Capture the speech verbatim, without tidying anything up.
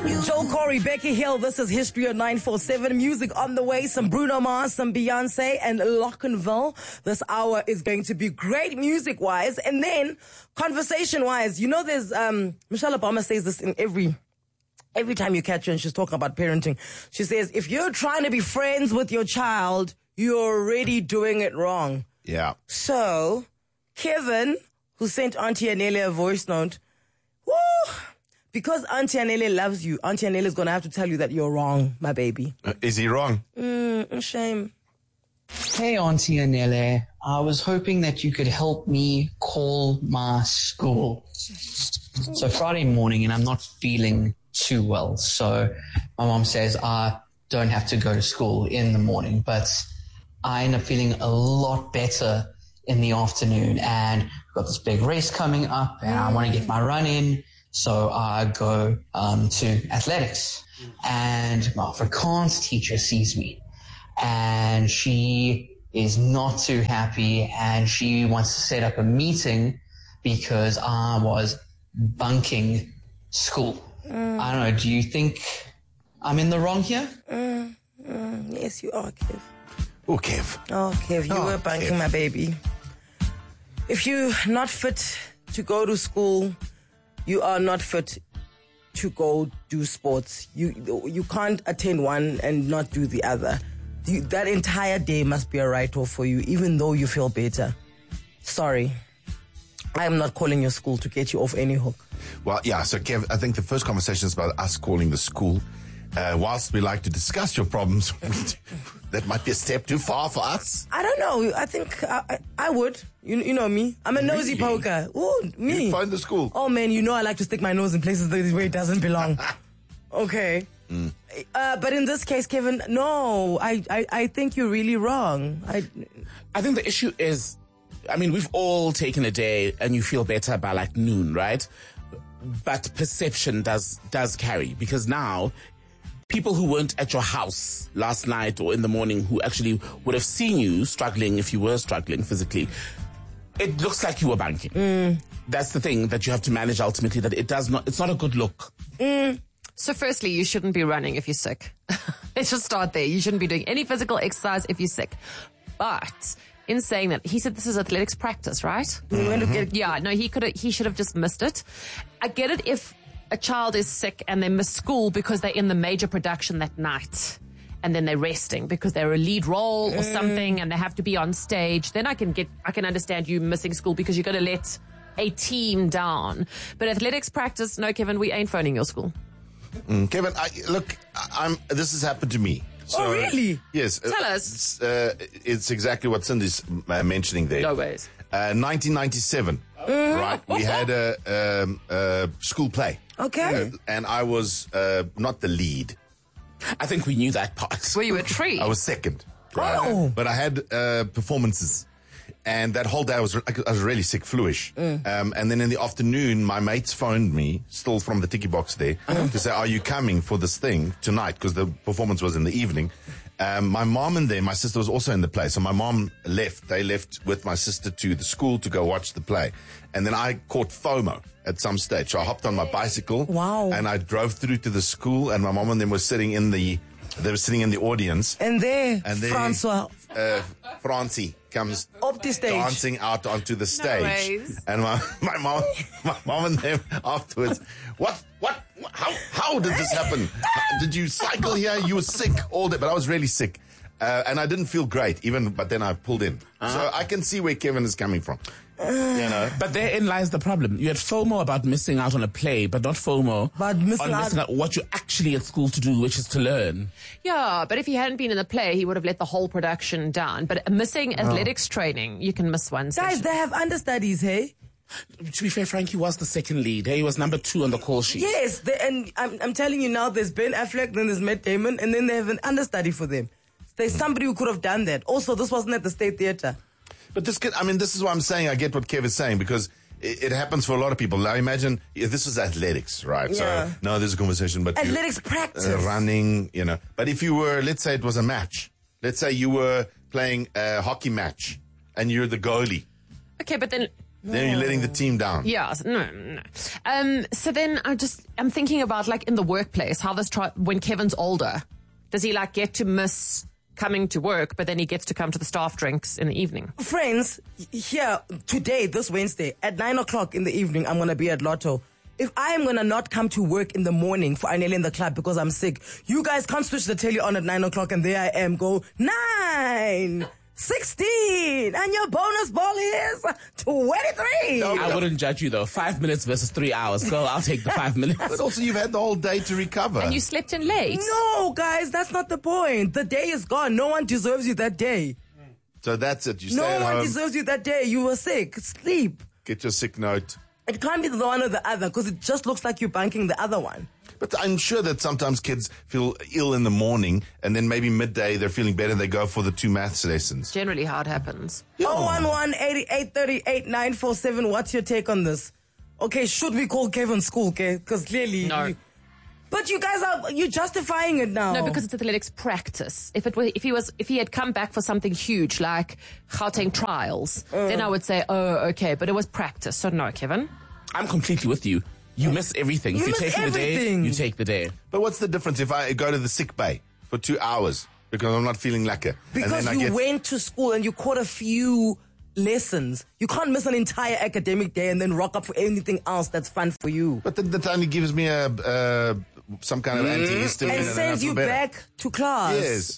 Joel Corey, Becky Hill, this is History on nine four seven. Music on the way, some Bruno Mars, some Beyonce, and Lockenville. This hour is going to be great music-wise. And then, conversation-wise, you know there's, um, Michelle Obama says this in every, every time you catch her and she's talking about parenting. She says, if you're trying to be friends with your child, you're already doing it wrong. Yeah. So, Kevin, who sent Auntie Anele a voice note, woo! Because Auntie Anele loves you, Auntie Anele is going to have to tell you that you're wrong, my baby. Uh, is he wrong? Mm, shame. Hey, Auntie Anele. I was hoping that you could help me call my school. So Friday morning, and I'm not feeling too well. So my mom says I don't have to go to school in the morning, but I end up feeling a lot better in the afternoon. And I've got this big race coming up, and I want to get my run in. So I go um, to athletics, and my Afrikaans teacher sees me, and she is not too happy, and she wants to set up a meeting because I was bunking school. Mm. I don't know, do you think I'm in the wrong here? Mm, mm, yes, you are, Kev. Oh, Kev. Oh, Kev, you oh, were bunking, Kev. my baby. If you're not fit to go to school, you are not fit to go do sports. You you can't attend one and not do the other. You, that entire day must be a write-off for you, even though you feel better. Sorry. I am not calling your school to get you off any hook. Well, yeah, so Kev, I think the first conversation is about us calling the school. Uh, whilst we like to discuss your problems, that might be a step too far for us. I don't know. I think I, I, I would. You, you know me. I'm a nosy Really? poker. Ooh, me. You find the school. Oh, man, you know I like to stick my nose in places where it doesn't belong. Okay. Mm. Uh, but in this case, Kevin, no, I, I, I think you're really wrong. I, I think the issue is, I mean, we've all taken a day and you feel better by like noon, right? But perception does does carry, because now people who weren't at your house last night or in the morning, who actually would have seen you struggling if you were struggling physically, it looks like you were banking. Mm. That's the thing that you have to manage ultimately, that it does not, it's not a good look. Mm. So firstly, you shouldn't be running if you're sick. Let's just start there. You shouldn't be doing any physical exercise if you're sick. But in saying that, he said this is athletics practice, right? Mm-hmm. Yeah, no, he could he should have just missed it. I get it if a child is sick and they miss school because they're in the major production that night, and then they're resting because they're a lead role or something and they have to be on stage. Then I can get I can understand you missing school because you're going to let a team down. But athletics practice, no, Kevin, we ain't phoning your school. Mm, Kevin, I, look, I, I'm. This has happened to me. So, oh, really? Yes. Tell uh, us. It's, uh, it's exactly what Cindy's uh, mentioning there. No ways. Uh, nineteen ninety-seven, uh, right? We had a, um, a school play. Okay. Uh, and I was uh, not the lead. I think we knew that part. Were you a tree? I was second. Right? Oh. But I had uh, performances. And that whole day I was I was really sick, fluish. Mm. Um, and then in the afternoon, my mates phoned me, still from the ticky box there, mm. to say, are you coming for this thing tonight? Because the performance was in the evening. Um, my mom and then my sister was also in the play. So my mom left. They left with my sister to the school to go watch the play. And then I caught FOMO at some stage. So I hopped on my bicycle. Wow. And I drove through to the school, and my mom and them were sitting in the, they were sitting in the audience. And there, And there, Francois. Uh, Francie comes up the stage, dancing out onto the stage, No and my my mom, my mom and them afterwards. What? What? How? How did this happen? Did you cycle here? You were sick all day, but I was really sick, uh, and I didn't feel great even. But then I pulled in, uh-huh. So I can see where Kevin is coming from. You know, but therein lies the problem. You had FOMO about missing out on a play, but not FOMO but missing on out missing out what you're actually at school to do, which is to learn. Yeah, but if he hadn't been in the play, he would have let the whole production down. But missing athletics training, you can miss one Guys, session. they have understudies, hey? To be fair, Frankie was the second lead. He was number two on the call sheet. Yes, they, and I'm, I'm telling you now, there's Ben Affleck, then there's Matt Damon, and then they have an understudy for them. There's somebody who could have done that. Also, this wasn't at the State Theatre. but this could, I mean, this is what I'm saying. I get what Kev is saying, because it, it happens for a lot of people. Now imagine if this is athletics, right? Yeah. So no, there's a conversation, but you- Athletics practice. uh, running, you know. But if you were, let's say it was a match. Let's say you were playing a hockey match and you're the goalie. Okay, but then Then you're letting the team down. Yeah, no, no. Um, so then I just, I'm thinking about like in the workplace, how this, tri- when Kevin's older, does he like get to miss coming to work, but then he gets to come to the staff drinks in the evening? Friends, here, today, this Wednesday, at nine o'clock in the evening, I'm going to be at Lotto. If I am going to not come to work in the morning for Anele in the club because I'm sick, you guys can't switch the telly on at nine o'clock and there I am, go, nine, sixteen, and your bonus ball is twenty-three. I wouldn't judge you though. Five minutes versus three hours. Girl, I'll take the five minutes. But also, you've had the whole day to recover. And you slept in late. No, guys, that's not the point. The day is gone. No one deserves you that day. So that's it. You stay No at one home, deserves you that day. You were sick. Sleep. get your sick note. It can't be the one or the other because it just looks like you're banking the other one. But I'm sure that sometimes kids feel ill in the morning and then maybe midday they're feeling better. They go for the two maths lessons. Generally how it happens. oh one one, eighty-eight, thirty-eight, nine four seven. What's your take on this? Okay, should we call Kevin school, okay? Because clearly... No. You, but you guys are, you're justifying it now. No, because it's athletics practice. If it were, if he was, if he had come back for something huge like Gauteng trials, Uh. then I would say, oh, okay. But it was practice, so no, Kevin. I'm completely with you. You miss everything. You if miss you're taking the everything. day, you take the day. But what's the difference if I go to the sick bay for two hours because I'm not feeling lekker? Because and then you I get, went to school and you caught a few lessons. You can't miss an entire academic day and then rock up for anything else that's fun for you. But then that only gives me a, uh, some kind of antihistamine. And and then I sends feel you better. back to class. Yes.